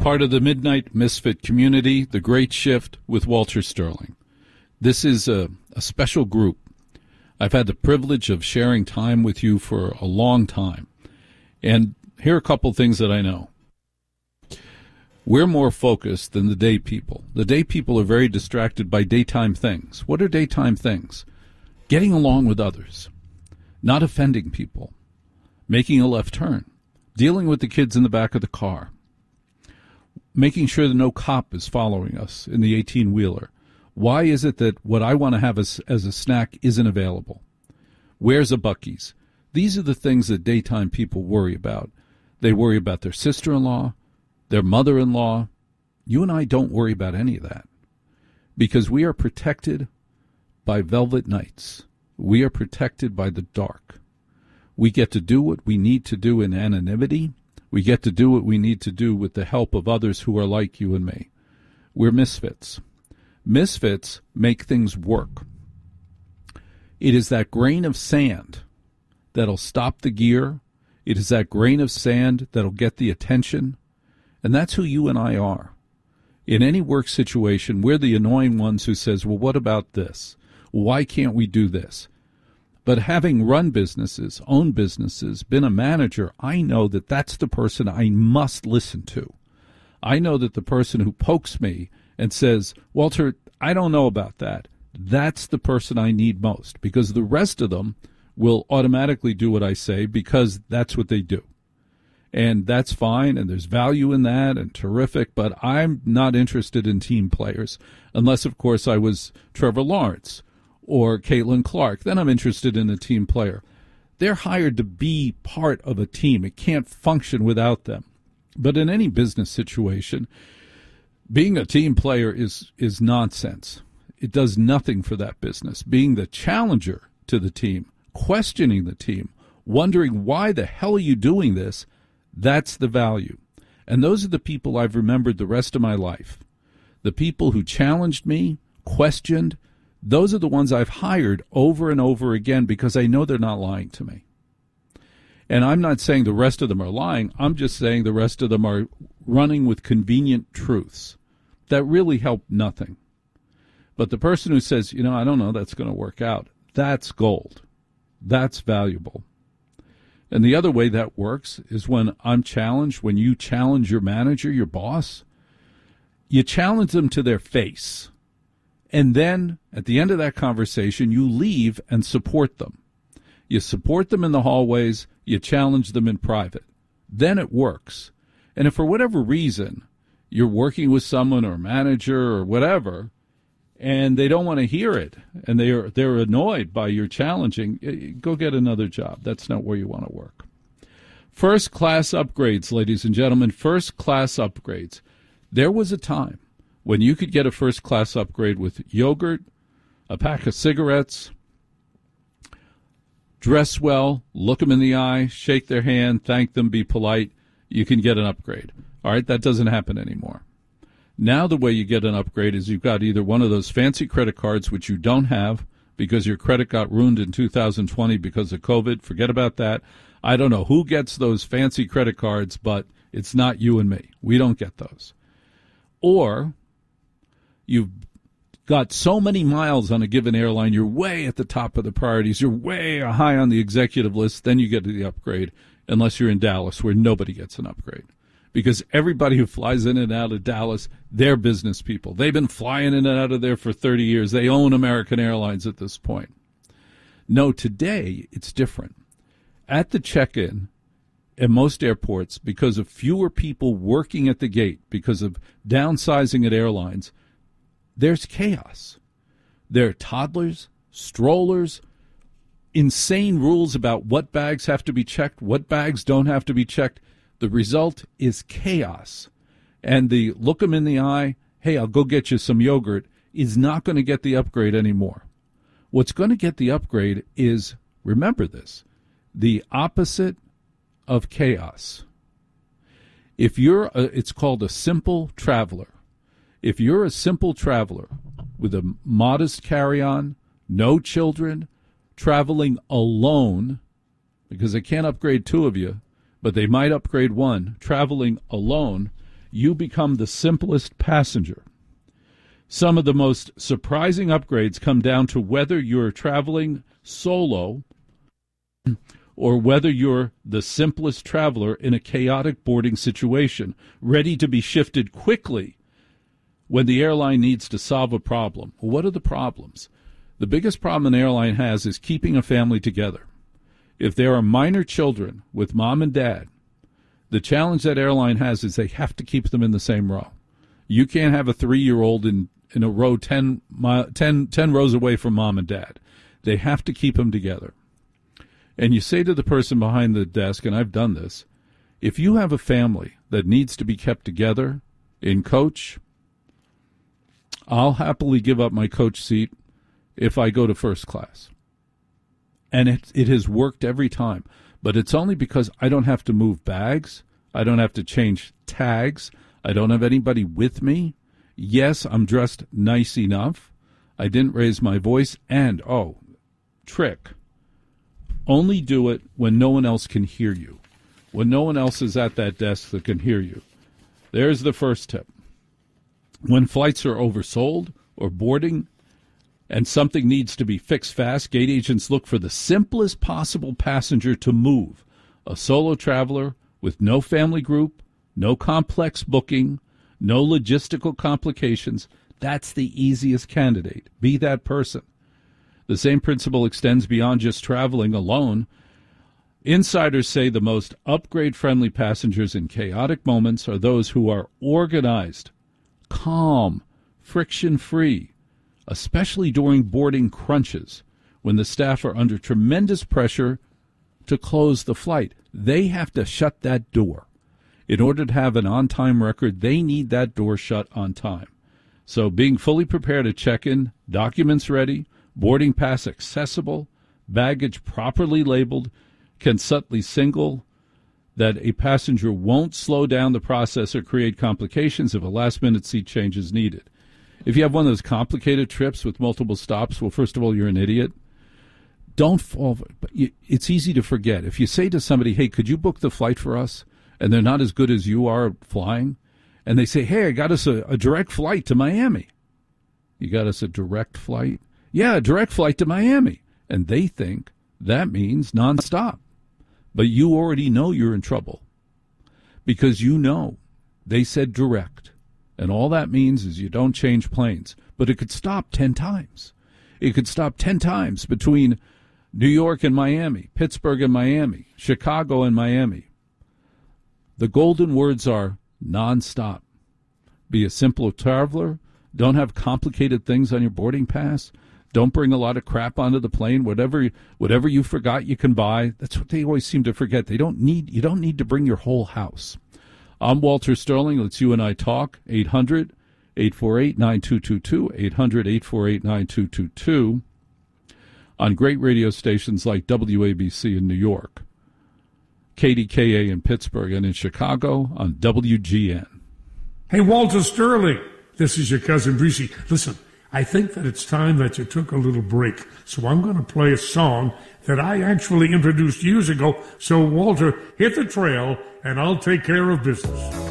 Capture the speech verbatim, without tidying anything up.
part of the Midnight Misfit community, The Great Shift with Walter Sterling. This is a, a special group. I've had the privilege of sharing time with you for a long time. And here are a couple things that I know. We're more focused than the day people. The day people are very distracted by daytime things. What are daytime things? Getting along with others, not offending people, making a left turn, dealing with the kids in the back of the car, making sure that no cop is following us in the eighteen-wheeler. Why is it that what I want to have as, as a snack isn't available? Where's a Buc-ee's? These are the things that daytime people worry about. They worry about their sister-in-law, their mother-in-law. You and I don't worry about any of that because we are protected by velvet nights. We are protected by the dark. We get to do what we need to do in anonymity. We get to do what we need to do with the help of others who are like you and me. We're misfits. Misfits make things work. It is that grain of sand that'll stop the gear. It is that grain of sand that'll get the attention. And that's who you and I are. In any work situation, we're the annoying ones who says, well, what about this? Why can't we do this? But having run businesses, owned businesses, been a manager, I know that that's the person I must listen to. I know that the person who pokes me and says, Walter, I don't know about that, that's the person I need most because the rest of them will automatically do what I say because that's what they do. And that's fine, and there's value in that, and terrific, but I'm not interested in team players, unless, of course, I was Trevor Lawrence or Caitlin Clark. Then I'm interested in a team player. They're hired to be part of a team. It can't function without them. But in any business situation, being a team player is, is nonsense. It does nothing for that business. Being the challenger to the team, questioning the team, wondering why the hell are you doing this, that's the value. And those are the people I've remembered the rest of my life. The people who challenged me, questioned, those are the ones I've hired over and over again because I know they're not lying to me. And I'm not saying the rest of them are lying. I'm just saying the rest of them are running with convenient truths that really help nothing. But the person who says, you know, I don't know, that's going to work out, that's gold. That's valuable. And the other way that works is when I'm challenged, when you challenge your manager, your boss, you challenge them to their face. And then at the end of that conversation, you leave and support them. You support them in the hallways, you challenge them in private. Then it works. And if for whatever reason you're working with someone or a manager or whatever, and they don't want to hear it, and they are, they're annoyed by your challenging, go get another job. That's not where you want to work. First-class upgrades, ladies and gentlemen, first-class upgrades. There was a time when you could get a first-class upgrade with yogurt, a pack of cigarettes, dress well, look them in the eye, shake their hand, thank them, be polite. You can get an upgrade. All right, that doesn't happen anymore. Now the way you get an upgrade is you've got either one of those fancy credit cards, which you don't have because your credit got ruined in two thousand twenty because of COVID. Forget about that. I don't know who gets those fancy credit cards, but it's not you and me. We don't get those. Or you've got so many miles on a given airline, you're way at the top of the priorities. You're way high on the executive list. Then you get to the upgrade, unless you're in Dallas, where nobody gets an upgrade. Because everybody who flies in and out of Dallas, they're business people. They've been flying in and out of there for thirty years. They own American Airlines at this point. No, today it's different. At the check-in at most airports, because of fewer people working at the gate, because of downsizing at airlines, there's chaos. There are toddlers, strollers, insane rules about what bags have to be checked, what bags don't have to be checked. The result is chaos. And the look them in the eye, hey, I'll go get you some yogurt, is not going to get the upgrade anymore. What's going to get the upgrade is, remember this, the opposite of chaos. If you're, a, it's called a simple traveler. If you're a simple traveler with a modest carry-on, no children, traveling alone, because they can't upgrade two of you, but they might upgrade one, traveling alone, you become the simplest passenger. Some of the most surprising upgrades come down to whether you're traveling solo or whether you're the simplest traveler in a chaotic boarding situation, ready to be shifted quickly when the airline needs to solve a problem. What are the problems? The biggest problem an airline has is keeping a family together. If there are minor children with mom and dad, the challenge that airline has is they have to keep them in the same row. You can't have a three-year-old in, in a row ten, ten, ten rows away from mom and dad. They have to keep them together. And you say to the person behind the desk, and I've done this, if you have a family that needs to be kept together in coach, I'll happily give up my coach seat if I go to first class. And it, it has worked every time. But it's only because I don't have to move bags. I don't have to change tags. I don't have anybody with me. Yes, I'm dressed nice enough. I didn't raise my voice. And, oh, trick. Only do it when no one else can hear you, when no one else is at that desk that can hear you. There's the first tip. When flights are oversold or boarding and something needs to be fixed fast, gate agents look for the simplest possible passenger to move. A solo traveler with no family group, no complex booking, no logistical complications. That's the easiest candidate. Be that person. The same principle extends beyond just traveling alone. Insiders say the most upgrade-friendly passengers in chaotic moments are those who are organized, calm, friction-free, especially during boarding crunches when the staff are under tremendous pressure to close the flight. They have to shut that door. In order to have an on-time record, they need that door shut on time. So being fully prepared to check in, documents ready, boarding pass accessible, baggage properly labeled, can subtly signal that a passenger won't slow down the process or create complications if a last-minute seat change is needed. If you have one of those complicated trips with multiple stops, well, first of all, you're an idiot. Don't fall. It's easy to forget. If you say to somebody, hey, could you book the flight for us? And they're not as good as you are at flying. And they say, hey, I got us a, a direct flight to Miami. You got us a direct flight? Yeah, a direct flight to Miami. And they think that means nonstop. But you already know you're in trouble because you know they said direct. And all that means is you don't change planes. But it could stop ten times. It could stop ten times between New York and Miami, Pittsburgh and Miami, Chicago and Miami. The golden words are nonstop. Be a simple traveler. Don't have complicated things on your boarding pass. Don't bring a lot of crap onto the plane. Whatever whatever you forgot, you can buy. That's what they always seem to forget. They don't need you don't need to bring your whole house. I'm Walter Sterling. Let's you and I talk. eight hundred, eight four eight, nine two two two, eight hundred, eight four eight, nine two two two on great radio stations like W A B C in New York, K D K A in Pittsburgh, and in Chicago on W G N. Hey, Walter Sterling. This is your cousin Brucey. Listen, I think that it's time that you took a little break. So I'm going to play a song that I actually introduced years ago. So, Walter, hit the trail, and I'll take care of business.